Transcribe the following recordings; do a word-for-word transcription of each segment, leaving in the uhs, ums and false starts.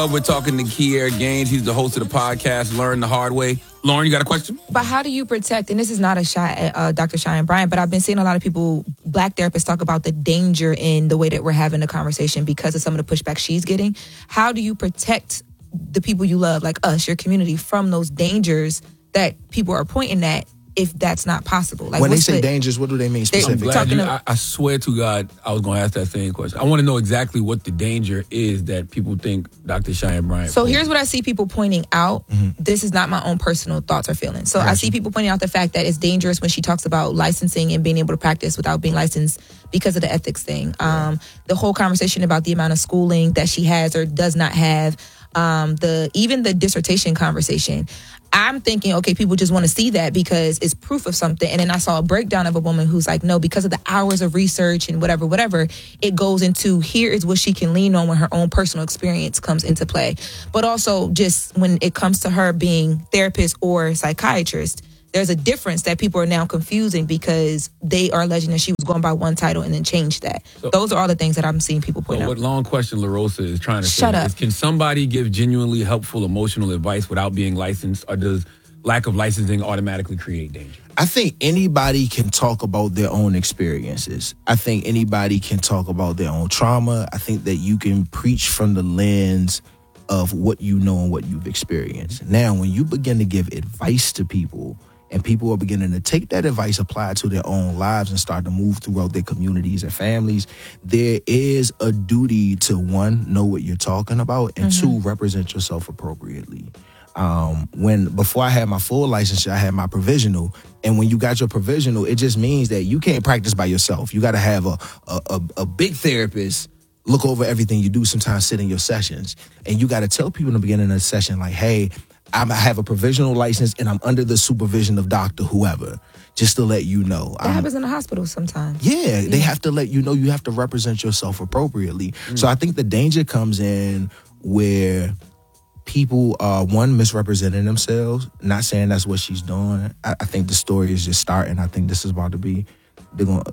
We're talking to Kier Gaines. He's the host of the podcast, Learn the Hard Way. Lauren, you got a question? But how do you protect, and this is not a shot at uh, Doctor Cheyenne Bryant, but I've been seeing a lot of people, black therapists, talk about the danger in the way that we're having the conversation because of some of the pushback she's getting. How do you protect the people you love, like us, your community, from those dangers that people are pointing at if that's not possible? Like, when they say the, dangers, what do they mean specifically? I'm glad you, I, I swear to God, I was going to ask that same question. I want to know exactly what the danger is that people think Doctor Cheyenne Bryant. So here's what I see people pointing out. Mm-hmm. This is not my own personal thoughts or feelings. So I see people pointing out the fact that it's dangerous when she talks about licensing and being able to practice without being licensed because of the ethics thing. Um, the whole conversation about the amount of schooling that she has or does not have. Um, the even the dissertation conversation. I'm thinking, okay, people just want to see that because it's proof of something. And then I saw a breakdown of a woman who's like, no, because of the hours of research and whatever, whatever, it goes into here is what she can lean on when her own personal experience comes into play. But also just when it comes to her being therapist or psychiatrist, there's a difference that people are now confusing because they are alleging that she was going by one title and then changed that. So, those are all the things that I'm seeing people point so out. What long question LaRosa is trying to Shut say up. is, can somebody give genuinely helpful emotional advice without being licensed, or does lack of licensing automatically create danger? I think anybody can talk about their own experiences. I think anybody can talk about their own trauma. I think that you can preach from the lens of what you know and what you've experienced. Now, when you begin to give advice to people, and people are beginning to take that advice, apply it to their own lives, and start to move throughout their communities and families, there is a duty to, one, know what you're talking about, and mm-hmm. two, represent yourself appropriately. Um, when before I had my full licensure, I had my provisional. And when you got your provisional, it just means that you can't practice by yourself. You got to have a, a, a, a big therapist look over everything you do, sometimes sit in your sessions. And you got to tell people in the beginning of the session, like, hey, I have a provisional license and I'm under the supervision of Doctor whoever, just to let you know. That um, happens in the hospital sometimes. Yeah, yeah, they have to let you know you have to represent yourself appropriately. Mm. So I think the danger comes in where people are, one, misrepresenting themselves. Not saying that's what she's doing. I, I think the story is just starting. I think this is about to be, they're gonna,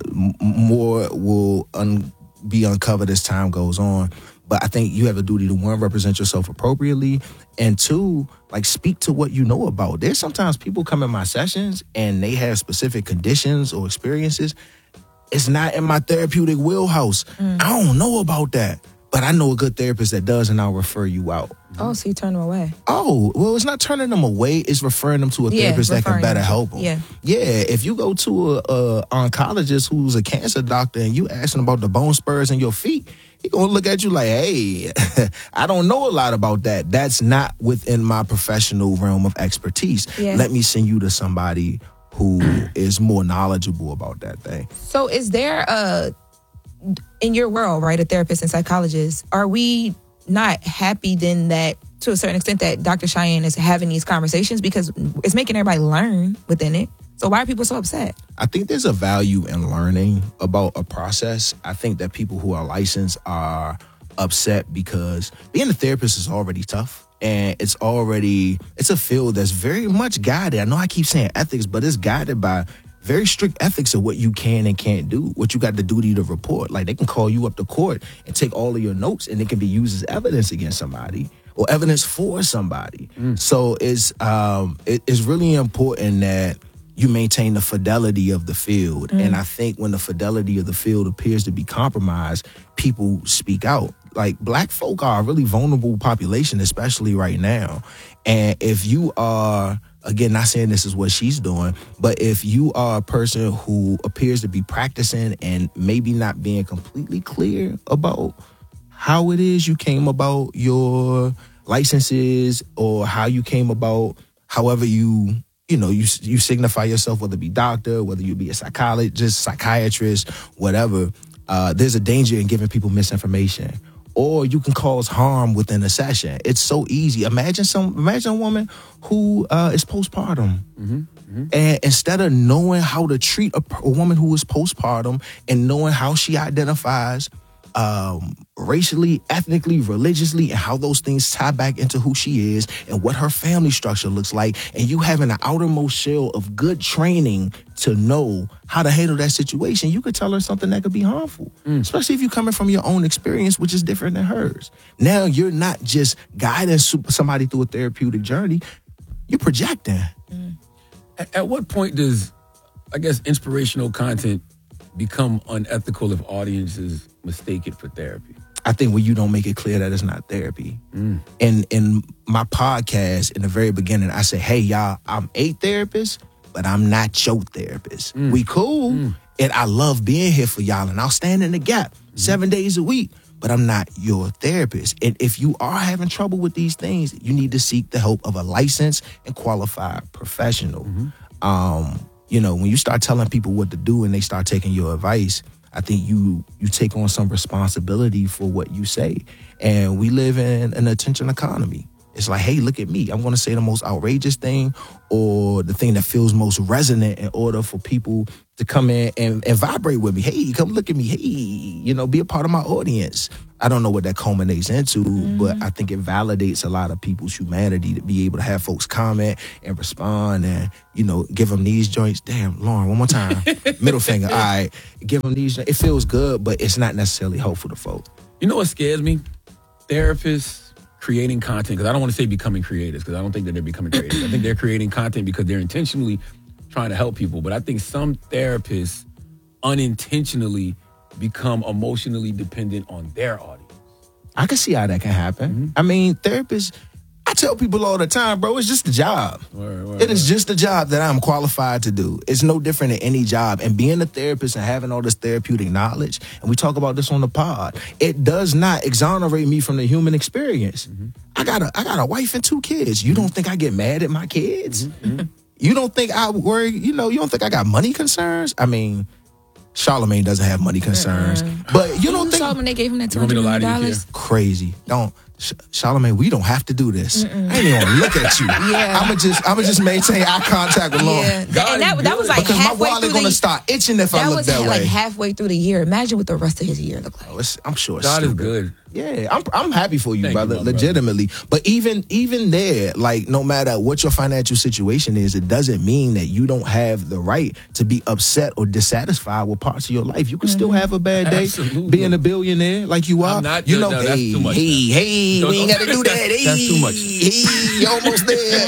more will un, be uncovered as time goes on. But I think you have a duty to, one, represent yourself appropriately, and two, like, speak to what you know about. There's sometimes people come in my sessions and they have specific conditions or experiences. It's not in my therapeutic wheelhouse. Mm. I don't know about that. But I know a good therapist that does, and I'll refer you out. Oh, so you turn them away? Oh, well, it's not turning them away. It's referring them to a yeah, therapist that can better help them. Yeah. Yeah, if you go to a, a oncologist who's a cancer doctor and you ask him about the bone spurs in your feet, he gonna look at you like, hey, I don't know a lot about that. That's not within my professional realm of expertise. Yeah. Let me send you to somebody who is more knowledgeable about that thing. So is there a... in your world, right, a therapist and psychologist, are we not happy then that, to a certain extent, that Doctor Cheyenne is having these conversations because it's making everybody learn within it? So why are people so upset? I think there's a value in learning about a process. I think that people who are licensed are upset because being a therapist is already tough. And it's already, it's a field that's very much guided. I know I keep saying ethics, but it's guided by very strict ethics of what you can and can't do, what you got the duty to report. Like, they can call you up to court and take all of your notes, and it can be used as evidence against somebody or evidence for somebody. Mm. So it's um, it, it's really important that you maintain the fidelity of the field. Mm. And I think when the fidelity of the field appears to be compromised, people speak out. Like, black folk are a really vulnerable population, especially right now. And if you are, again, not saying this is what she's doing, but if you are a person who appears to be practicing and maybe not being completely clear about how it is you came about your licenses or how you came about however you, you know, you you signify yourself, whether it be doctor, whether you be a psychologist, psychiatrist, whatever, uh, there's a danger in giving people misinformation. Or you can cause harm within a session. It's so easy. Imagine some. Imagine a woman who uh, is postpartum, mm-hmm, mm-hmm. and instead of knowing how to treat a, a woman who is postpartum and knowing how she identifies, um, racially, ethnically, religiously, and how those things tie back into who she is and what her family structure looks like, and you having an outermost shell of good training to know how to handle that situation, you could tell her something that could be harmful, mm. especially if you're coming from your own experience, which is different than hers. Now you're not just guiding somebody through a therapeutic journey, you're projecting. Mm. At, at what point does, I guess, inspirational content become unethical if audiences mistake it for therapy? I think when you don't make it clear that it's not therapy. Mm. And in my podcast, in the very beginning, I say, hey, y'all, I'm a therapist, but I'm not your therapist. Mm. We cool, mm. and I love being here for y'all, and I'll stand in the gap mm. seven days a week, but I'm not your therapist. And if you are having trouble with these things, you need to seek the help of a licensed and qualified professional. Mm-hmm. Um, you know, when you start telling people what to do and they start taking your advice, I think you you take on some responsibility for what you say. And we live in an attention economy. It's like, hey, look at me. I'm going to say the most outrageous thing or the thing that feels most resonant in order for people to come in and, and vibrate with me. Hey, come look at me. Hey, you know, be a part of my audience. I don't know what that culminates into, mm-hmm. but I think it validates a lot of people's humanity to be able to have folks comment and respond and, you know, give them these joints. Damn, Lauren, one more time. Middle finger. All right. Give them these. It feels good, but it's not necessarily helpful to folks. You know what scares me? Therapists creating content, because I don't want to say becoming creators, because I don't think that they're becoming creators. I think they're creating content because they're intentionally trying to help people. But I think some therapists unintentionally become emotionally dependent on their audience. I can see how that can happen. Mm-hmm. I mean, therapists, I tell people all the time, bro, it's just a job. Word, word, it is word. just a job that I'm qualified to do. It's no different than any job. And being a therapist and having all this therapeutic knowledge, and we talk about this on the pod, it does not exonerate me from the human experience. Mm-hmm. I got a I got a wife and two kids. You don't think I get mad at my kids? Mm-hmm. You don't think I worry, you know, you don't think I got money concerns? I mean, Charlamagne doesn't have money concerns. Mm-hmm. But you don't think Charlamagne, they gave him that two hundred million dollars? Crazy. Don't. Charlamagne, we don't have to do this. Mm-mm. I ain't even gonna look at you. yeah. I'ma just I'ma just maintain eye contact with Lauren. Yeah. And that, that was like because halfway my wallet through gonna the, start itching if I look that way. That was like halfway through the year. Imagine what the rest of his year looked like. Oh, it's, I'm sure it's God stupid. is good. Yeah, I'm I'm happy for you, Thank brother, you, my legitimately. brother. But even even there, like no matter what your financial situation is, it doesn't mean that you don't have the right to be upset or dissatisfied with parts of your life. You can mm-hmm. still have a bad day Absolutely. being a billionaire like you are. I'm not, you know, no, hey, that's too much, hey, now. hey, No, we ain't no, got to do that. Hey, that's too much. Hey, you almost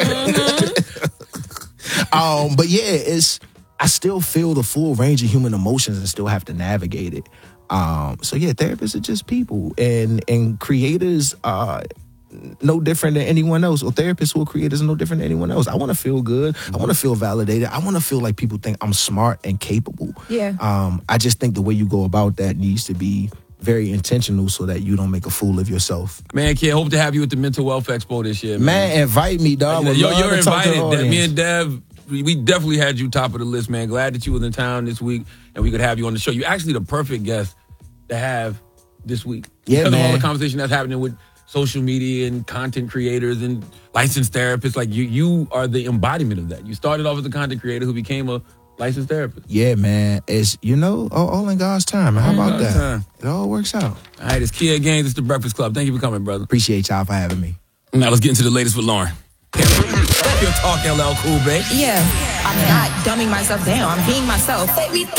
there. um, but yeah, it's I still feel the full range of human emotions and still have to navigate it. Um, so yeah, therapists are just people, and and creators are no different than anyone else, or therapists who are creators are no different than anyone else. I want to feel good. Mm-hmm. I want to feel validated. I want to feel like people think I'm smart and capable. Yeah. Um, I just think the way you go about that needs to be very intentional so that you don't make a fool of yourself. Man, kid, hope to have you at the Mental Wealth Expo this year. Man, man invite me, dog. Yo, you're, you're invited. That, me and Dev, we, we definitely had you top of the list, man. Glad that you was in town this week and we could have you on the show. You're actually the perfect guest to have this week. Yeah, because man. of all the conversation that's happening with social media and content creators and licensed therapists. Like you, you are the embodiment of that. You started off as a content creator who became a licensed therapist. Yeah, man. It's, you know, all, all in God's time. How about God's that? Time. It all works out. All right, it's Kia Gaines. It's the Breakfast Club. Thank you for coming, brother. Appreciate y'all for having me. Now let's get into the latest with Lauren. Your talk, L L Cool, babe. Yeah. I'm not dumbing myself down. I'm being myself.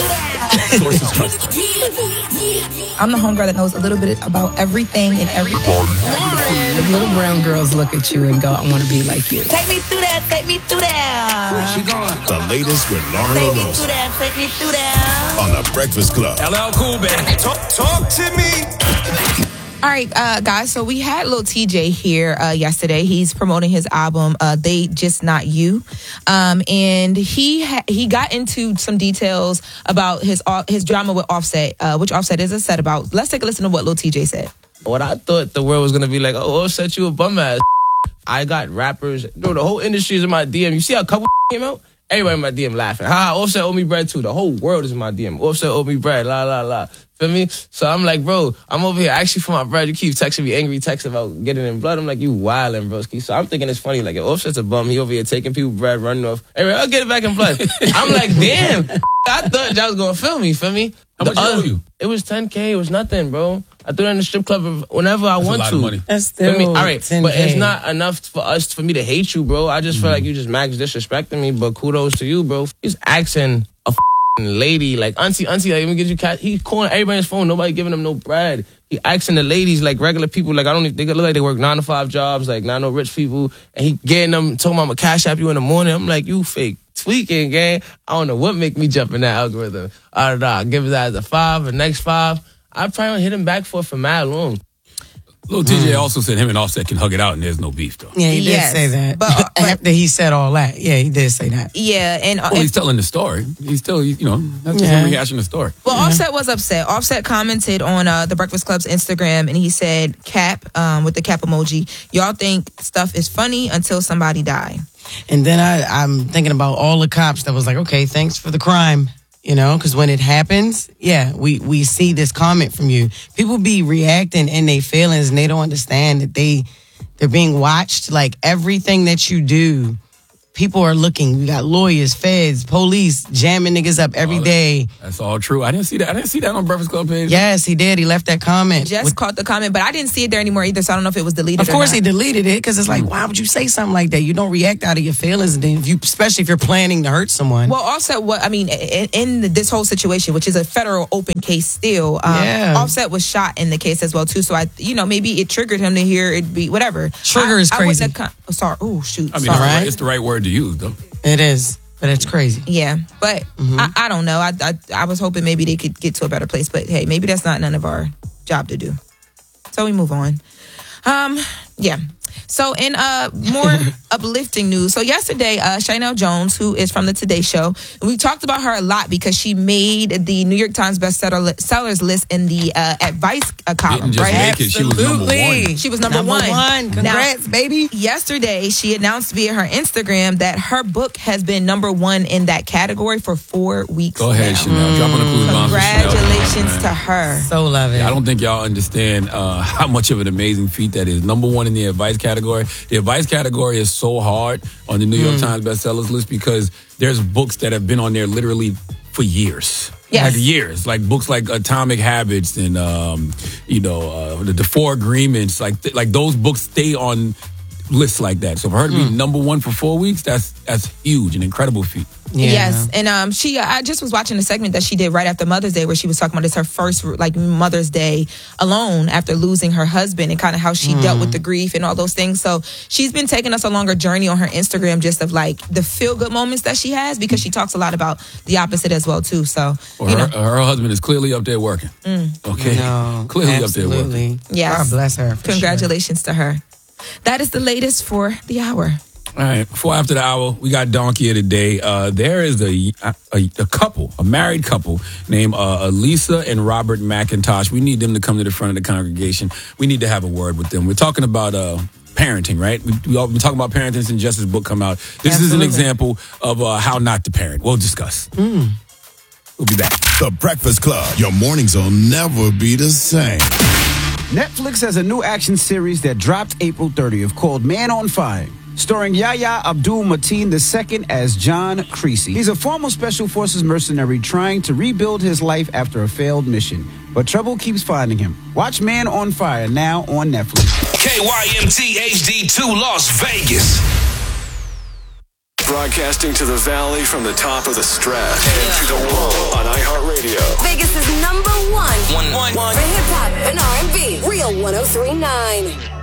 Sources trust. I'm the homegirl that knows a little bit about everything and everything. The little brown girls look at you and go, I want to be like you. Take me through that, take me through that. Where's she going? The latest with Lauren Take me LaRosa through that, take me through that. on the Breakfast Club. L L Cool, babe. Talk, talk to me. All right, uh, guys, so we had Lil T J here uh, yesterday. He's promoting his album, uh, They Just Not You. Um, and he ha- he got into some details about his uh, his drama with Offset, uh, which Offset is a set about. Let's take a listen to what Lil T J said. What I thought the world was going to be like, oh, Offset, you a bum ass. I got rappers. Bro, the whole industry is in my D M. You see how a couple came out? Everybody in my D M laughing. Ha, Offset owe me bread too. The whole world is in my D M. Offset owe me bread. La, la, la. Feel me? So I'm like, bro, I'm over here actually for my bread. You keep texting me angry texts about getting in blood. I'm like, you wildin', broski. So I'm thinking it's funny. Like, if Offset's a bum, he over here taking people bread, running off. Anyway, I'll get it back in blood. I'm like, damn. I thought y'all was going to feel me. Feel me? How much The he owe other- you? It was ten K. It was nothing, bro. I threw that in the strip club whenever I That's want a lot to. of money. That's Feel still me? All right, ten but K. it's not enough for us for me to hate you, bro. I just Mm-hmm. feel like you just max disrespecting me. But kudos to you, bro. He's asking a f***ing lady like auntie, auntie, like, let me get you cat. He's calling everybody's phone. Nobody giving him no bread. He asking the ladies like regular people, like I don't even, they look like they work nine to five jobs, like not no rich people, and he getting them, talking about I'm gonna cash app you in the morning. I'm like, you fake tweaking, gang. I don't know what make me jump in that algorithm. I don't know. I give it that as a five, the next five. I probably don't hit him back for for mad long. Lil T J also said him and Offset can hug it out and there's no beef, though. Yeah, he did Yes, say that. but- uh, but- After he said all that, yeah, he did say that. Yeah, and, uh, Well, and he's telling the story. He's still, you know, that's just Yeah. him rehashing the story. well, Offset was upset. Offset commented on uh, the Breakfast Club's Instagram, and he said, "Cap," um, with the cap emoji. Y'all think stuff is funny until somebody die. And then I, I'm thinking about all the cops that was like, okay, thanks for the crime. You know, because when it happens, yeah, we, we see this comment from you. People be reacting in their feelings and they don't understand that they, they're being watched. Like everything that you do, people are looking. We got lawyers, feds, police jamming niggas up every Oh, day. That's all true. I didn't see that. I didn't see that on Breakfast Club page. Yes, he did. He left that comment. Jess With- caught the comment, but I didn't see it there anymore either, so I don't know if it was deleted. Of or course, not. he deleted it because it's like, why would you say something like that? You don't react out of your feelings, and then if you, especially if you're planning to hurt someone. Well, Offset, what I mean, in, in this whole situation, which is a federal open case still, um, Yeah. Offset was shot in the case as well too. So I, you know, maybe it triggered him to hear it be whatever. Trigger I, is I wouldn't crazy. have con- oh, sorry. Oh shoot. I mean, sorry. it's, the right. right, it's the right word to use, though. It is, but it's crazy. Yeah, but Mm-hmm. I, I don't know. I, I I was hoping maybe they could get to a better place, but hey, maybe that's not none of our job to do. So we move on. Um, yeah. So in uh more uplifting news, so yesterday, uh, Shynell Jones, who is from the Today Show, and we talked about her a lot because she made the New York Times bestseller li- sellers list in the uh, Advice uh, column, Didn't just right? make it. She was number one. She was number, Number one. one. Now, Congrats, baby. yesterday, she announced via her Instagram that her book has been number one in that category for four weeks. Go ahead, now. Chanel. Drop on the clues bomb for Chanel. Congratulations to her. So love it. I don't think y'all understand uh, how much of an amazing feat that is. Number one in the advice category. The advice category is so hard on the New York Times bestsellers list because there's books that have been on there literally for years. Yes. Like years. Like books like Atomic Habits and, um, you know, uh, the, the Four Agreements. Like, th- like those books stay on lists like that. So for her to be number one for four weeks, that's that's huge, an incredible feat. Yeah. Yes, and um, she I just was watching a segment that she did right after Mother's Day where she was talking about it's her first like Mother's Day alone after losing her husband and kind of how she dealt with the grief and all those things. So she's been taking us a longer journey on her Instagram just of like the feel good moments that she has because she talks a lot about the opposite as well too. So Well, you her, know, her husband is clearly up there working. Okay, No, clearly up there working. absolutely. Yes. God bless her. for congratulations to her. That is the latest for the hour. All right, before after the hour, we got Donkey of the Day. Uh, there is a, a a couple, a married couple named uh, Elisa and Robert McIntosh. We need them to come to the front of the congregation. We need to have a word with them. We're talking about uh, parenting, right? We, we all been talking about parenting since Justice's book come out. This is an Absolutely. example of uh, how not to parent. We'll discuss. We'll be back. The Breakfast Club. Your mornings will never be the same. Netflix has a new action series that dropped April thirtieth called Man on Fire, starring Yahya Abdul-Mateen the second as John Creasy. He's a former Special Forces mercenary trying to rebuild his life after a failed mission, but trouble keeps finding him. Watch Man on Fire now on Netflix. K Y M T H D two Las Vegas. Broadcasting to the valley from the top of the Strat and to the world on iHeartRadio. Vegas is number one. One, one, one. For hip hop and R and B. Real one oh three point nine.